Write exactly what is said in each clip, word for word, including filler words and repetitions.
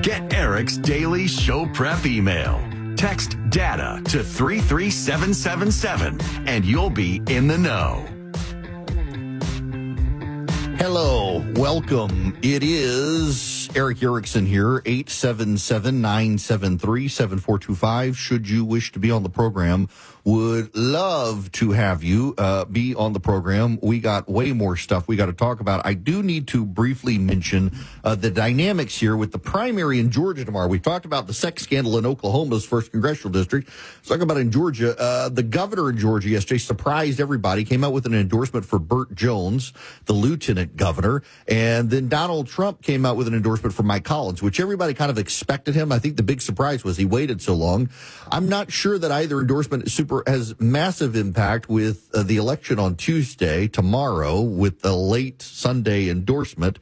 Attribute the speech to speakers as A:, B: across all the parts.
A: Get Eric's daily show prep email. Text DATA to three three seven seven seven and you'll be in the know.
B: Hello, welcome. It is Eric Erickson here, eight seven seven, nine seven three, seven four two five. Should you wish to be on the program, would love to have you uh, be on the program. We got way more stuff we got to talk about. I do need to briefly mention uh, the dynamics here with the primary in Georgia tomorrow. We talked about the sex scandal in Oklahoma's first congressional district. Let's talk about in Georgia. Uh, the governor in Georgia yesterday surprised everybody, came out with an endorsement for Burt Jones, the lieutenant governor, and then Donald Trump came out with an endorsement for Mike Collins, which everybody kind of expected him. I think the big surprise was he waited so long. I'm not sure that either endorsement is super has massive impact with uh, the election on Tuesday, tomorrow, with the late Sunday endorsement.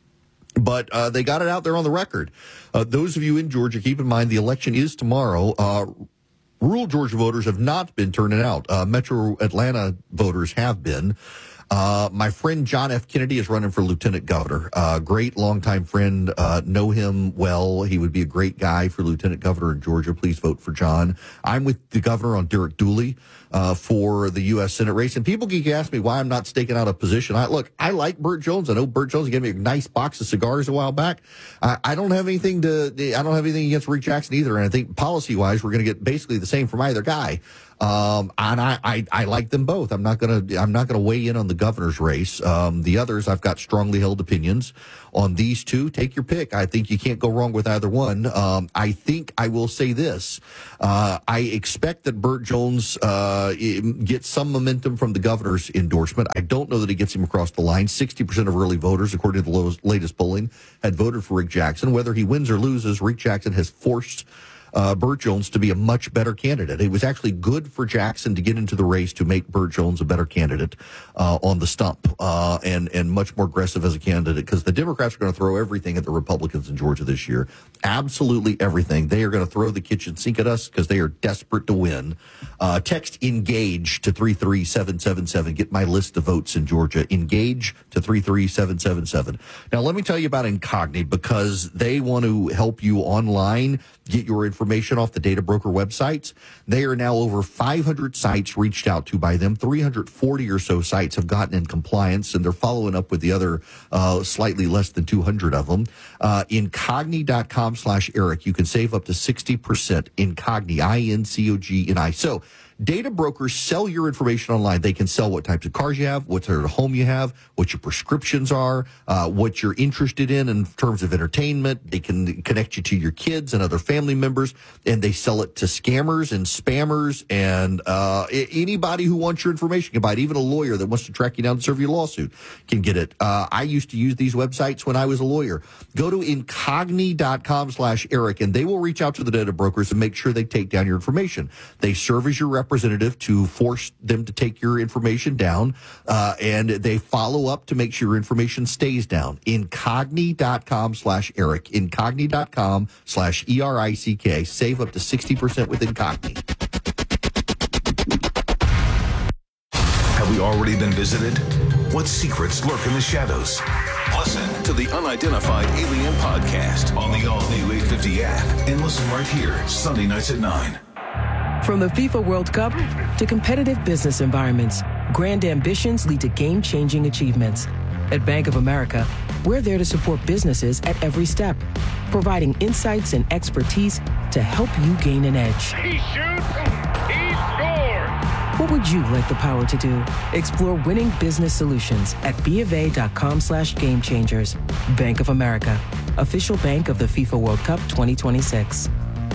B: But uh, they got it out there on the record. Uh, those of you in Georgia, keep in mind the election is tomorrow. Uh, rural Georgia voters have not been turning out. Uh, Metro Atlanta voters have been. Uh, my friend John F. Kennedy is running for lieutenant governor. Uh, great longtime friend. Uh, know him well. He would be a great guy for lieutenant governor in Georgia. Please vote for John. I'm with the governor on Derek Dooley uh, for the U S Senate race. And people keep asking me why I'm not staking out a position. I look, I like Burt Jones. I know Burt Jones gave me a nice box of cigars a while back. I, I don't have anything to. I don't have anything against Rick Jackson either. And I think policy wise, we're going to get basically the same from either guy. Um, and I, I, I like them both. I'm not going to, I'm not going to weigh in on the governor's race. Um, the others, I've got strongly held opinions on these two. Take your pick. I think you can't go wrong with either one. Um, I think I will say this. Uh, I expect that Burt Jones, uh, gets some momentum from the governor's endorsement. I don't know that he gets him across the line. sixty percent of early voters, according to the lowest, latest polling, had voted for Rick Jackson. Whether he wins or loses, Rick Jackson has forced Uh, Burt Jones to be a much better candidate. It was actually good for Jackson to get into the race to make Burt Jones a better candidate uh, on the stump uh, and, and much more aggressive as a candidate, because the Democrats are going to throw everything at the Republicans in Georgia this year. Absolutely everything. They are going to throw the kitchen sink at us because they are desperate to win. Uh, text ENGAGE to three three seven seven seven. Get my list of votes in Georgia. ENGAGE to three three seven seven seven. Now, let me tell you about Incogni, because they want to help you online get your information off the data broker websites. They are now over five hundred sites reached out to by them. three hundred forty or so sites have gotten in compliance, and they're following up with the other uh, slightly less than two hundred of them. Uh, Incogni.com slash Eric. You can save up to sixty percent. Incogni, I N C O G N I. So, data brokers sell your information online. They can sell what types of cars you have, what sort of home you have, what your prescriptions are, uh, what you're interested in in terms of entertainment. They can connect you to your kids and other family members, and they sell it to scammers and spammers and uh, anybody who wants your information can buy it. Even a lawyer that wants to track you down and serve you a lawsuit can get it. Uh, I used to use these websites when I was a lawyer. Go to Incogni.com slash Eric, and they will reach out to the data brokers and make sure they take down your information. They serve as your representative to force them to take your information down, uh, and they follow up to make sure your information stays down. Incogni.com slash Eric. Incogni.com slash E R I C K. Save up to sixty percent with Incogni.
C: Have we already been visited? What secrets lurk in the shadows? Listen to the Unidentified Alien Podcast on the all-new eight fifty app, and listen right here, Sunday nights at nine.
D: From the FIFA World Cup to competitive business environments, grand ambitions lead to game-changing achievements. At Bank of America, we're there to support businesses at every step, providing insights and expertise to help you gain an edge.
E: He shoots, he scores!
D: What would you like the power to do? Explore winning business solutions at BofA.com slash game changers. Bank of America, official bank of the FIFA World Cup twenty twenty-six.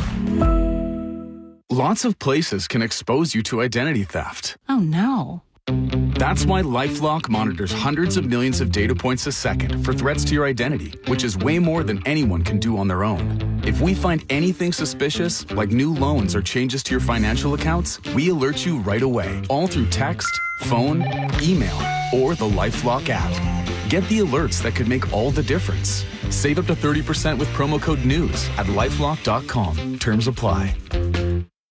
F: Lots of places can expose you to identity theft.
G: Oh, no.
F: That's why LifeLock monitors hundreds of millions of data points a second for threats to your identity, which is way more than anyone can do on their own. If we find anything suspicious, like new loans or changes to your financial accounts, we alert you right away, all through text, phone, email, or the LifeLock app. Get the alerts that could make all the difference. Save up to thirty percent with promo code NEWS at LifeLock dot com. Terms apply.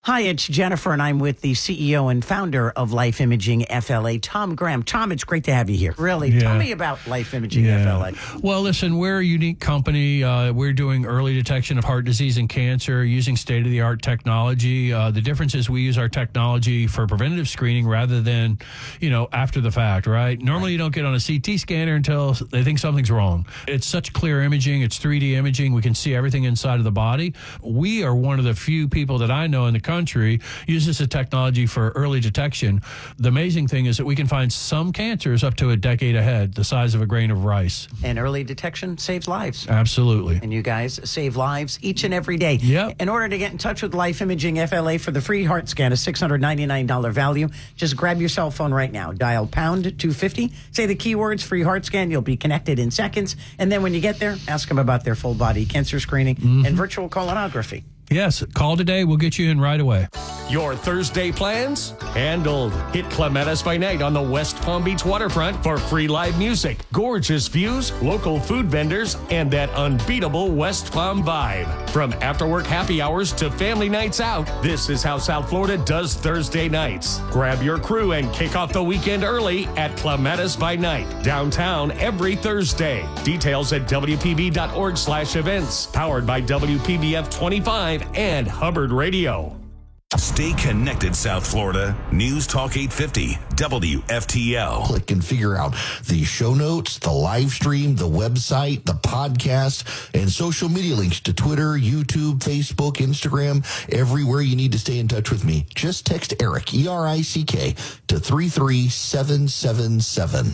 G: Hi, it's Jennifer, and I'm with the C E O and founder of Life Imaging F L A, Tom Graham. Tom, it's great to have you here. Really, yeah. Tell me about Life Imaging yeah. F L A.
H: Well, listen, we're a unique company. Uh, we're doing early detection of heart disease and cancer using state-of-the-art technology. Uh, the difference is we use our technology for preventative screening rather than, you know, after the fact, right? Normally, right. you don't get on a C T scanner until they think something's wrong. It's such clear imaging. It's three D imaging. We can see everything inside of the body. We are one of the few people that I know in the country country uses the technology for early detection. The amazing thing is that we can find some cancers up to a decade ahead, the size of a grain of rice.
G: And early detection saves lives.
H: Absolutely.
G: And you guys save lives each and every day.
H: Yep.
G: In order to get in touch with Life Imaging F L A for the free heart scan, a six hundred ninety-nine dollars value, just grab your cell phone right now. Dial pound two fifty. Say the keywords free heart scan. You'll be connected in seconds. And then when you get there, ask them about their full body cancer screening mm-hmm. and virtual colonography.
H: Yes, call today. We'll get you in right away.
I: Your Thursday plans? Handled. Hit Clematis by Night on the West Palm Beach waterfront for free live music, gorgeous views, local food vendors, and that unbeatable West Palm vibe. From after-work happy hours to family nights out, this is how South Florida does Thursday nights. Grab your crew and kick off the weekend early at Clematis by Night, downtown every Thursday. Details at W P B dot org slash events. Powered by W P B F twenty-five and Hubbard Radio.
C: Stay connected, South Florida. News Talk eight fifty, W F T L.
B: Click and figure out the show notes, the live stream, the website, the podcast, and social media links to Twitter, YouTube, Facebook, Instagram, everywhere you need to stay in touch with me. Just text Eric, E R I C K, to three three seven seven seven.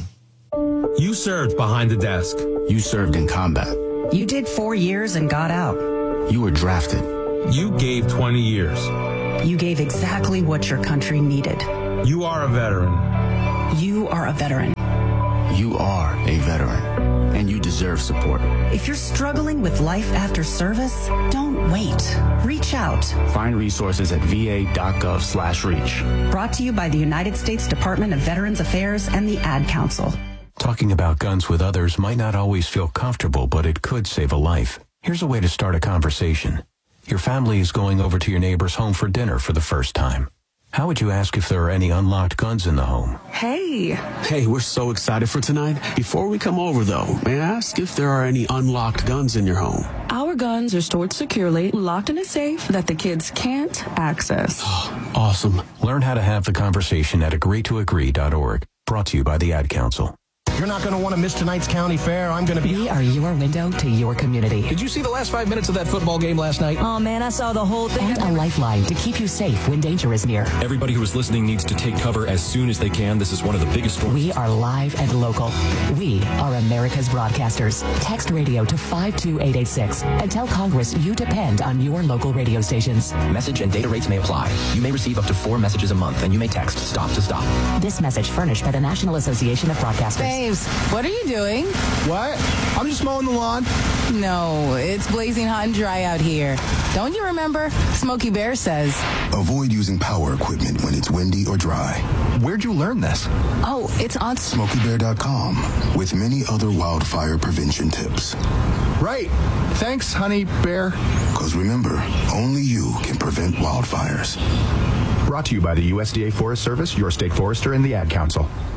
J: You served behind the desk.
K: You served in combat.
L: You did four years and got out.
K: You were drafted.
J: You gave twenty years.
L: You gave exactly what your country needed.
J: You are a veteran.
L: You are a veteran.
K: You are a veteran, and you deserve support.
L: If you're struggling with life after service, don't wait. Reach out.
K: Find resources at V A dot gov slash reach.
L: Brought to you by the United States Department of Veterans Affairs and the Ad Council.
M: Talking about guns with others might not always feel comfortable, but it could save a life. Here's a way to start a conversation. Your family is going over to your neighbor's home for dinner for the first time. How would you ask if there are any unlocked guns in the home?
N: Hey.
K: Hey, we're so excited for tonight. Before we come over, though, may I ask if there are any unlocked guns in your home?
N: Our guns are stored securely, locked in a safe that the kids can't access.
K: Awesome.
M: Learn how to have the conversation at agree to agree dot org. Brought to you by the Ad Council.
O: You're not going to want to miss tonight's county fair. I'm going to be...
D: We are your window to your community.
O: Did you see the last five minutes of that football game last night?
D: Oh, man, I saw the whole thing. And a lifeline to keep you safe when danger is near.
P: Everybody who is listening needs to take cover as soon as they can. This is one of the biggest storms.
D: We are live and local. We are America's broadcasters. Text radio to five two eight eight six and tell Congress you depend on your local radio stations.
Q: Message and data rates may apply. You may receive up to four messages a month, and you may text STOP to STOP.
D: This message furnished by the National Association of Broadcasters.
R: Babes, what are you doing?
O: What? I'm just mowing the lawn.
R: No, it's blazing hot and dry out here. Don't you remember? Smokey Bear says.
S: Avoid using power equipment when it's windy or dry.
O: Where'd you learn this?
R: Oh, it's on
S: Smokey Bear dot com with many other wildfire prevention tips.
O: Right. Thanks, honey bear.
S: Because remember, only you can prevent wildfires.
T: Brought to you by the U S D A Forest Service, your state forester, and the Ad Council.